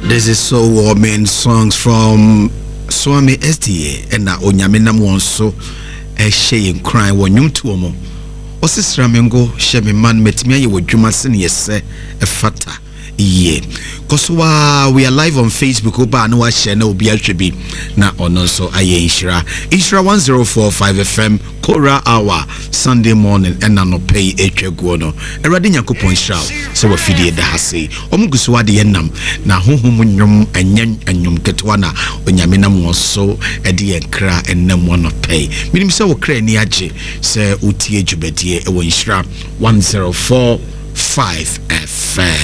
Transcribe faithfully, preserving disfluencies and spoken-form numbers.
This is so warming songs from Swami S D A and na onyame nam won so e hye cry wonwum to omo. Osisra mengo hye me man metimi aye wodwuma se ne yese e fata. Yeah, because we are live on Facebook. Oba no wa share na obi atwebi na ono so aye Inshira Inshira one oh four point five F M Kora Hour Sunday morning and no pay etwegu no erade nyakopon Inshira so wa fidie da hase omuguso wa de nam na honhom nwom enyen enwom ketwa na onyame nam wo so e de enkra enam wo no pay minim se wo kra ni age se utie djubedie e wo Inshira one oh four point five F M.